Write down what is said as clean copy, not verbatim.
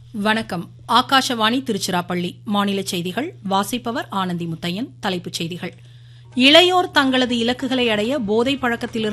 வணக்கம். ஆகாஷவாணி திருச்சிராப்பள்ளி. மாநில செய்திகள் வாசிப்பவர் ஆனந்தி முத்தையன். தலைப்புச் செய்திகள்: இளையோர் தங்களது இலக்குகளை அடைய போதை பழக்கத்திலிருந்து